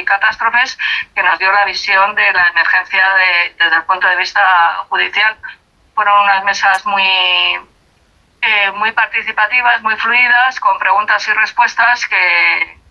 catástrofes, que nos dio la visión de la emergencia desde el punto de vista judicial. Fueron unas mesas muy participativas, muy fluidas, con preguntas y respuestas que